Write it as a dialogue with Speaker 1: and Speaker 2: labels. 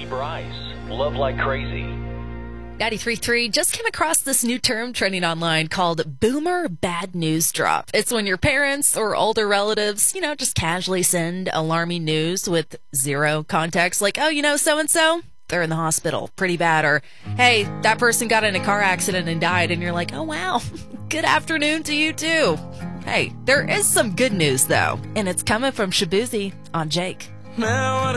Speaker 1: Rich Bryce, Love Like Crazy.
Speaker 2: 93.3 just came across this new term trending online called Boomer Bad News Drop. It's when your parents or older relatives, just casually send alarming news with zero context, like, oh, so-and-so, they're in the hospital, pretty bad, or, hey, that person got in a car accident and died, and you're like, oh, wow, good afternoon to you, too. Hey, there is some good news, though, and it's coming from Shabuzi on Jake.
Speaker 3: Now